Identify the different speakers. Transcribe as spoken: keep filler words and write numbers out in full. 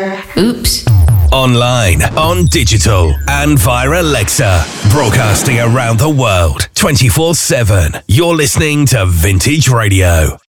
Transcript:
Speaker 1: Oops.
Speaker 2: Online, on digital, and via Alexa. Broadcasting around the world, twenty-four seven. You're listening to Vintage Radio.